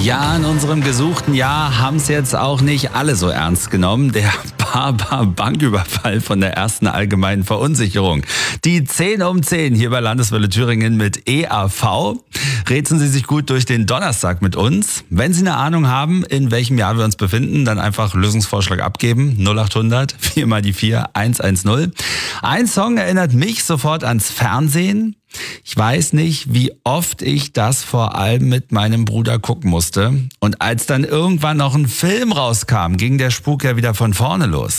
Ja, in unserem gesuchten Jahr haben es jetzt auch nicht alle so ernst genommen. Der Banküberfall von der ersten allgemeinen Verunsicherung. Die 10 um 10 hier bei Landeswelle Thüringen mit EAV. Rätseln Sie sich gut durch den Donnerstag mit uns. Wenn Sie eine Ahnung haben, in welchem Jahr wir uns befinden, dann einfach Lösungsvorschlag abgeben. 0800 4 mal die 4 110. Ein Song erinnert mich sofort ans Fernsehen. Ich weiß nicht, wie oft ich das vor allem mit meinem Bruder gucken musste. Und als dann irgendwann noch ein Film rauskam, ging der Spuk ja wieder von vorne los.